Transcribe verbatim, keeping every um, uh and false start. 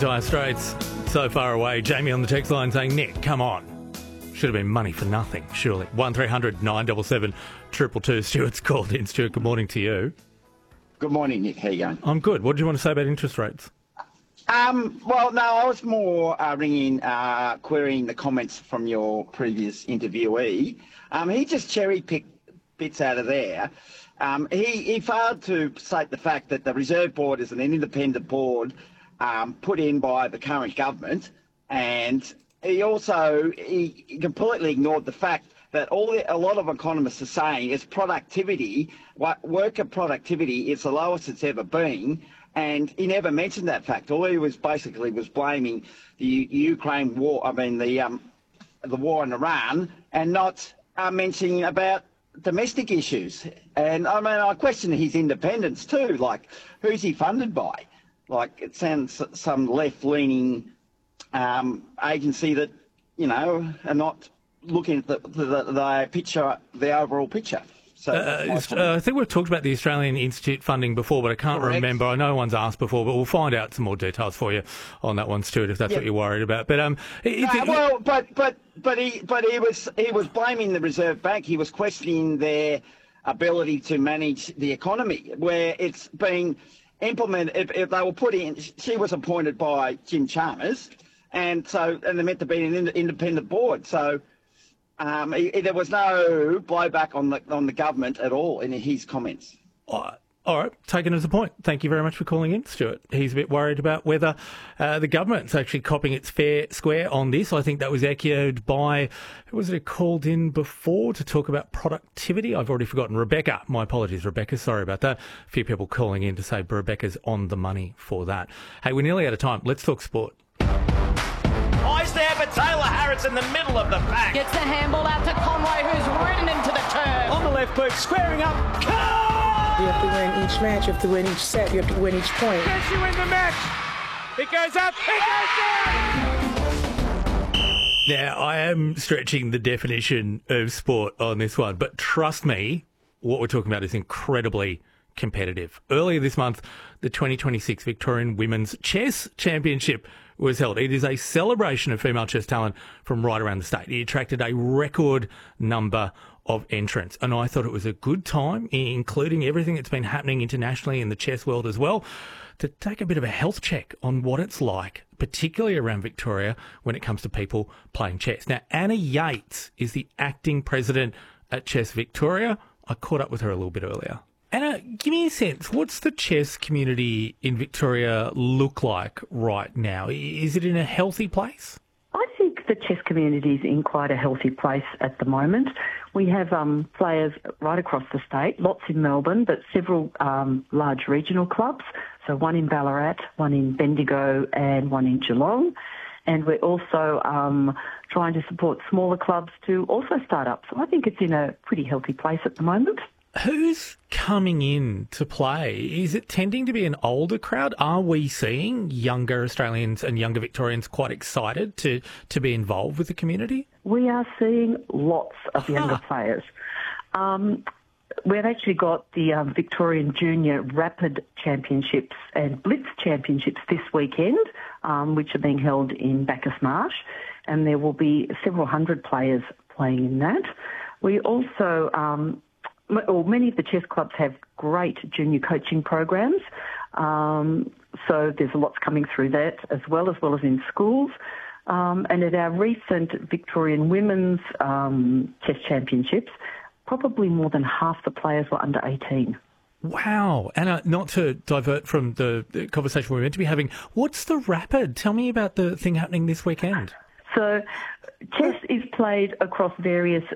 Dire Straits, So Far Away. Jamie on the text line saying, Nick, come on. Should have been money for nothing, surely. one three hundred nine seven seven two two two. Stuart's called in. Stuart, good morning to you. Good morning, Nick. How you going? I'm good. What do you want to say about interest rates? Um, well, no, I was more uh, ringing, uh, querying the comments from your previous interviewee. Um, he just cherry-picked bits out of there. Um, he, he failed to state the fact that the Reserve Board is an independent board um, put in by the current government, and he also he completely ignored the fact that all the, a lot of economists are saying is productivity, worker productivity is the lowest it's ever been, and he never mentioned that fact. All he was basically was blaming the Ukraine war, I mean the um, the war in Iran, and not uh, mentioning about domestic issues. And I mean, I question his independence too. Like, who's he funded by? Like, it sounds some left-leaning um, agency that, you know, are not looking at the, the, the picture, the overall picture. So uh, uh, I think we've talked about the Australian Institute funding before, but I can't Correct. remember. I know no one's asked before, but we'll find out some more details for you on that one, Stuart, if that's yep. what you're worried about. But um, it, no, it, well, but but but he but he was he was blaming the Reserve Bank. He was questioning their ability to manage the economy, where it's been implemented. If, if they were put in, she was appointed by Jim Chalmers, and so and they're meant to be an ind- independent board. So. Um, he, there was no blowback on the on the government at all in his comments. All right, all right. Taken as a point. Thank you very much for calling in, Stuart. He's a bit worried about whether uh, the government's actually copping its fair square on this. I think that was echoed by, who was it called in before to talk about productivity? I've already forgotten. Rebecca. My apologies, Rebecca. Sorry about that. A few people calling in to say Rebecca's on the money for that. Hey, we're nearly out of time. Let's talk sport. Eyes there for Taylor Harris in the middle of the pack. Gets the handball out to Conway, who's ridden into the turf. On the left boot, squaring up. Carl! You have to win each match, you have to win each set, you have to win each point. Does she win the match? It goes up, it goes down! Now, I am stretching the definition of sport on this one, but trust me, what we're talking about is incredibly competitive. Earlier this month, the twenty twenty-six Victorian Women's Chess Championship was held. It is a celebration of female chess talent from right around the state. It attracted a record number of entrants, and I thought it was a good time, including everything that's been happening internationally in the chess world as well, to take a bit of a health check on what it's like, particularly around Victoria, when it comes to people playing chess. Now, Anna Yates is the acting president at Chess Victoria. I caught up with her a little bit earlier. Anna, give me a sense, what's the chess community in Victoria look like right now? Is it in a healthy place? I think the chess community is in quite a healthy place at the moment. We have um, players right across the state, lots in Melbourne, but several um, large regional clubs. So one in Ballarat, one in Bendigo and one in Geelong. And we're also um, trying to support smaller clubs to also start up. So I think it's in a pretty healthy place at the moment. Who's coming in to play? Is it tending to be an older crowd? Are we seeing younger Australians and younger Victorians quite excited to, to be involved with the community? We are seeing lots of younger huh. players. Um, we've actually got the um, Victorian Junior Rapid Championships and Blitz Championships this weekend, um, which are being held in Bacchus Marsh, and there will be several hundred players playing in that. We also... Um, Well, many of the chess clubs have great junior coaching programs, um, so there's lots coming through that as well, as well as in schools. Um, and at our recent Victorian Women's um, Chess Championships, probably more than half the players were under eighteen. Wow. Anna, not to divert from the, the conversation we're meant to be having, what's the Rapid? Tell me about the thing happening this weekend. So chess is played across various